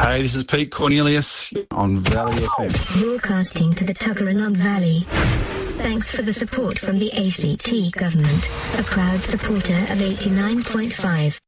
Hey, this is Pete Cornelius on Valley FM. Broadcasting to the Tuggeranong Valley. Thanks for the support from the ACT government, a proud supporter of 89.5.